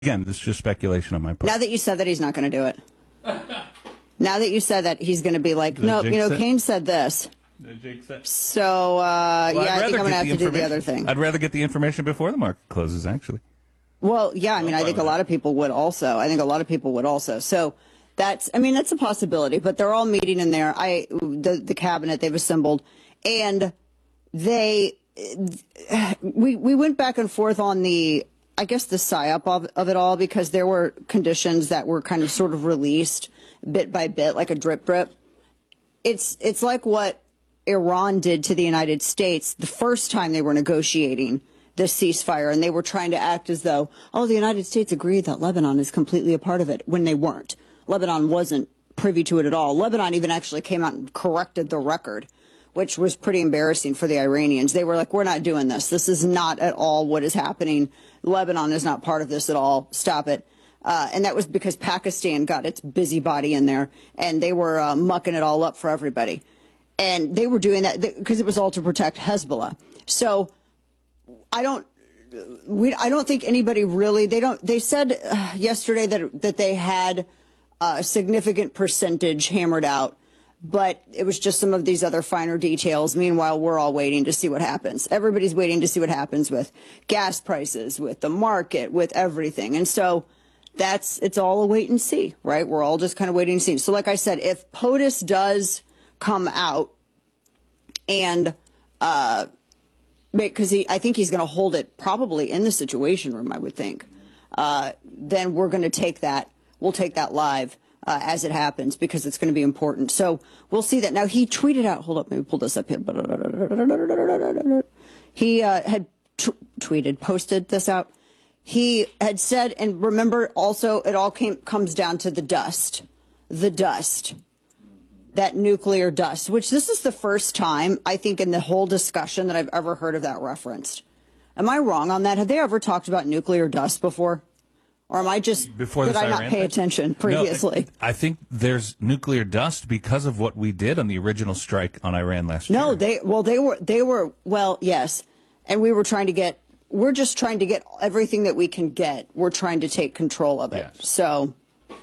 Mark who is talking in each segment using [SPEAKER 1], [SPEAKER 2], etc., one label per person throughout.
[SPEAKER 1] Again, this is just speculation on my part.
[SPEAKER 2] Now that you said that he's not going to do it. Now that you said that he's going to be like, no, Kane said this. So, I think I'm going to have to do the other thing.
[SPEAKER 1] I'd rather get the information before the market closes, actually.
[SPEAKER 2] Well, yeah, I mean, I think a lot of people would also. So that's a possibility, but they're all meeting in there. The cabinet they've assembled, and we went back and forth on the psyop of it all, because there were conditions that were kind of sort of released bit by bit, like a drip. It's like what Iran did to the United States the first time they were negotiating the ceasefire, and they were trying to act as though, the United States agreed that Lebanon is completely a part of it, when they weren't. Lebanon wasn't privy to it at all. Lebanon even actually came out and corrected the record, which was pretty embarrassing for the Iranians. They were like, we're not doing this. This is not at all what is happening. Lebanon is not part of this at all. Stop it. And that was because Pakistan got its busybody in there, and they were mucking it all up for everybody. And they were doing that because it was all to protect Hezbollah. So I don't think anybody really, they said yesterday that they had a significant percentage hammered out, but it was just some of these other finer details. Meanwhile, we're all waiting to see what happens. Everybody's waiting to see what happens with gas prices, with the market, with everything. And so it's all a wait and see, right? We're all just kind of waiting and see. So like I said, if POTUS does come out and, because I think he's going to hold it probably in the Situation Room, I would think, then we're going to take that. We'll take that live as it happens, because it's going to be important. So we'll see that. Now, he tweeted out, hold up, let me pull this up here. He had posted this out. He had said, and remember also, it all comes down to the dust, that nuclear dust, which this is the first time, I think, in the whole discussion that I've ever heard of that referenced. Am I wrong on that? Have they ever talked about nuclear dust before? Or am I just, did I not pay attention previously?
[SPEAKER 1] No, I think there's nuclear dust because of what we did on the original strike on Iran last year.
[SPEAKER 2] No, they were, yes. And we're just trying to get everything that we can get. We're trying to take control of it. Yes. So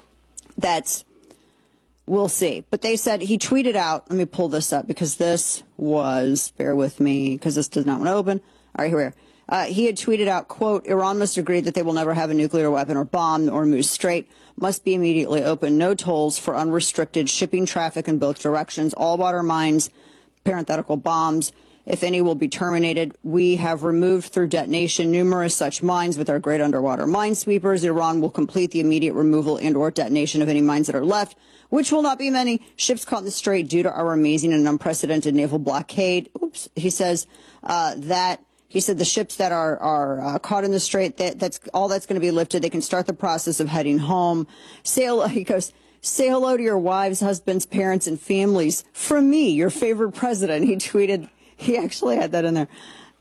[SPEAKER 2] we'll see. But they said, he tweeted out, let me pull this up, because this was, bear with me, because this does not want to open. All right, here we are. He had tweeted out, quote, Iran must agree that they will never have a nuclear weapon or bomb. The Hormuz Strait must be immediately open. No tolls for unrestricted shipping traffic in both directions. All water mines, parenthetical bombs, if any, will be terminated. We have removed through detonation numerous such mines with our great underwater minesweepers. Iran will complete the immediate removal and or detonation of any mines that are left, which will not be many. Ships caught in the strait due to our amazing and unprecedented naval blockade. He says He said the ships that are caught in the strait, that's all that's going to be lifted. They can start the process of heading home. He goes, say hello to your wives, husbands, parents, and families. From me, your favorite president. He tweeted, he actually had that in there.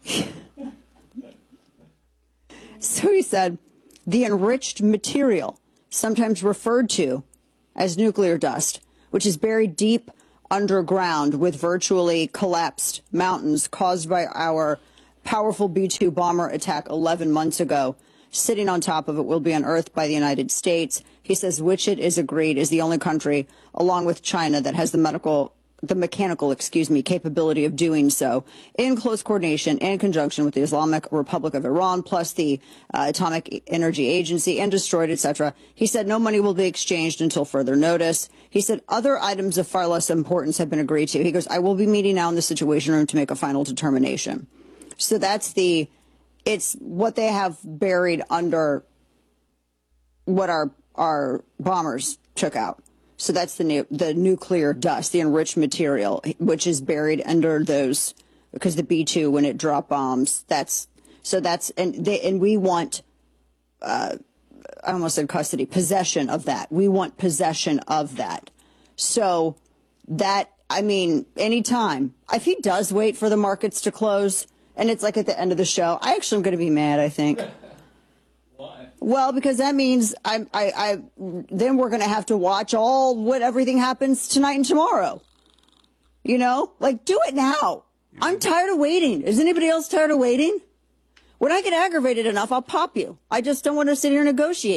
[SPEAKER 2] So he said, the enriched material, sometimes referred to as nuclear dust, which is buried deep underground with virtually collapsed mountains caused by our powerful B-2 bomber attack 11 months ago. Sitting on top of it will be unearthed by the United States. He says, which it is agreed is the only country, along with China, that has the mechanical capability of doing so in close coordination and conjunction with the Islamic Republic of Iran, plus the Atomic Energy Agency, and destroyed, etc. He said no money will be exchanged until further notice. He said other items of far less importance have been agreed to. He goes, I will be meeting now in the Situation Room to make a final determination. So it's what they have buried under what our bombers took out. So that's the nuclear dust, the enriched material, which is buried under those, because the B-2, when it dropped bombs, and we want, I almost said custody, possession of that. We want possession of that. So anytime, if he does wait for the markets to close, and it's like at the end of the show, I actually am going to be mad, I think.
[SPEAKER 3] Why?
[SPEAKER 2] Well, because that means then we're going to have to watch everything happens tonight and tomorrow. Do it now. I'm tired of waiting. Is anybody else tired of waiting? When I get aggravated enough, I'll pop you. I just don't want to sit here and negotiate.